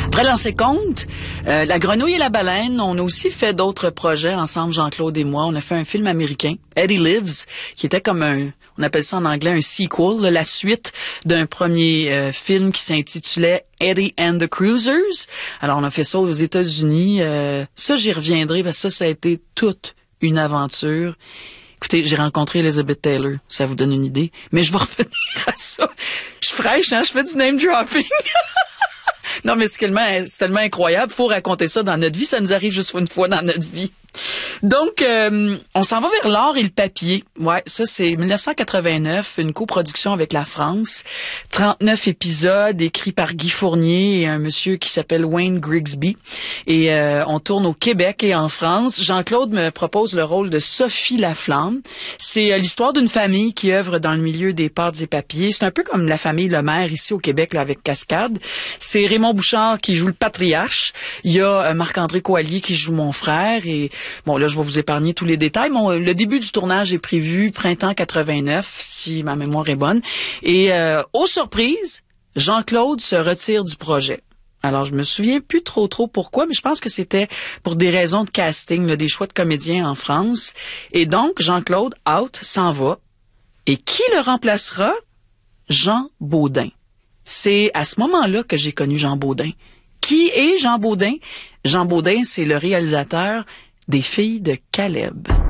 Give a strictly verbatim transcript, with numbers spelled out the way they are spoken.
Après Lancer compte, euh, La Grenouille et la Baleine, on a aussi fait d'autres projets ensemble, Jean-Claude et moi. On a fait un film américain, Eddie Lives, qui était comme un, on appelle ça en anglais un sequel, là, la suite d'un premier euh, film qui s'intitulait Eddie and the Cruisers. Alors, on a fait ça aux États-Unis. Euh, ça, j'y reviendrai parce que ça, ça a été toute une aventure. Écoutez, j'ai rencontré Elizabeth Taylor, ça vous donne une idée. Mais je vais revenir à ça. Je suis fraîche, hein, je fais du name dropping. Non, mais c'est tellement, c'est tellement incroyable. Faut raconter ça dans notre vie. Ça nous arrive juste une fois dans notre vie. Donc, euh, on s'en va vers l'or et le papier. Ouais, ça, c'est dix-neuf cent quatre-vingt-neuf, une coproduction avec la France. trente-neuf épisodes écrits par Guy Fournier et un monsieur qui s'appelle Wayne Grigsby. Et euh, on tourne au Québec et en France. Jean-Claude me propose le rôle de Sophie Laflamme. C'est euh, l'histoire d'une famille qui œuvre dans le milieu des pâtes et papiers. C'est un peu comme la famille Lemaire ici au Québec, là, avec Cascade. C'est Raymond Bouchard qui joue le patriarche. Il y a euh, Marc-André Coallier qui joue mon frère. Et bon, là, je vais vous épargner tous les détails. Bon, le début du tournage est prévu printemps quatre-vingt-neuf, si ma mémoire est bonne. Et euh, aux surprises, Jean-Claude se retire du projet. Alors, je me souviens plus trop trop pourquoi, mais je pense que c'était pour des raisons de casting, là, des choix de comédiens en France. Et donc, Jean-Claude, out, s'en va. Et qui le remplacera? Jean Beaudin. C'est à ce moment-là que j'ai connu Jean Beaudin. Qui est Jean Beaudin? Jean Beaudin, c'est le réalisateur des Filles de Caleb.